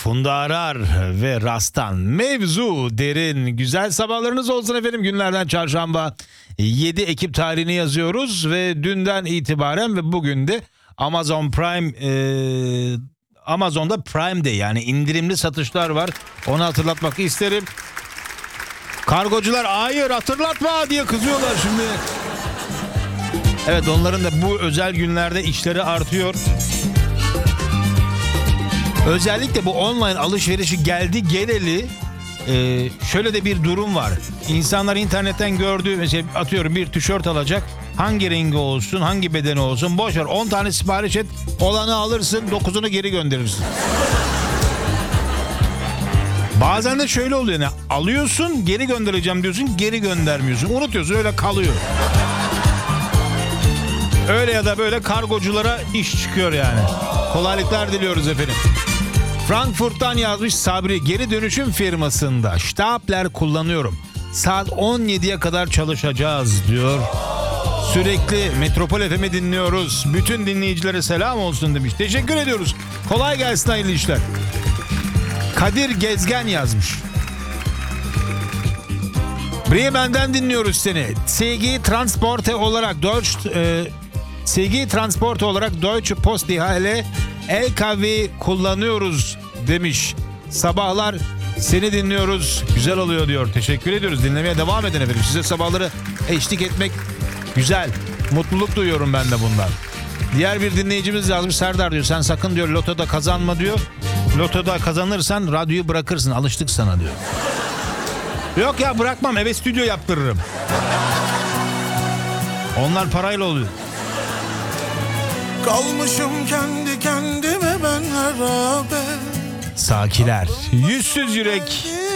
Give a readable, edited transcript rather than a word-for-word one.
Funda Arar ve Rastan. Mevzu derin. Güzel sabahlarınız olsun efendim. Günlerden çarşamba 7 Ekim tarihini yazıyoruz ve dünden itibaren ve bugün de Amazon Prime Amazon'da Prime Day, yani indirimli satışlar var. Onu hatırlatmak isterim. Kargocular hayır hatırlatma diye kızıyorlar şimdi. Evet, onların da bu özel günlerde işleri artıyor. Özellikle bu online alışverişi geldi geleli şöyle de bir durum var. İnsanlar internetten gördüğü, mesela atıyorum bir tişört alacak. Hangi rengi olsun, hangi bedeni olsun, boş ver, 10 tane sipariş et, olanı alırsın, 9'unu geri gönderirsin. Bazen de şöyle oluyor, yani alıyorsun, geri göndereceğim diyorsun, geri göndermiyorsun, unutuyorsun, öyle kalıyor. Öyle ya da böyle kargoculara iş çıkıyor yani. Kolaylıklar diliyoruz efendim. Frankfurt'tan yazmış Sabri, geri dönüşüm firmasında Stapler kullanıyorum. Saat 17'ye kadar çalışacağız diyor. Sürekli Metropol FM'i dinliyoruz. Bütün dinleyicilere selam olsun demiş. Teşekkür ediyoruz. Kolay gelsin, hayırlı işler. Kadir Gezgen yazmış. Bremen'den dinliyoruz seni. SG Transporte olarak Deutsche Post DHL LKW kullanıyoruz demiş. Sabahlar seni dinliyoruz. Güzel oluyor diyor. Teşekkür ediyoruz. Dinlemeye devam edin efendim. Size sabahları eşlik etmek güzel. Mutluluk duyuyorum ben de bundan. Diğer bir dinleyicimiz yazmış. Serdar diyor, sen sakın diyor lotoda kazanma diyor. Lotoda kazanırsan radyoyu bırakırsın. Alıştık sana diyor. Yok ya, bırakmam, eve stüdyo yaptırırım. Onlar parayla oluyor. Kalmışım kendi kendime ben harabe. Sakiler, yüzsüz yürek.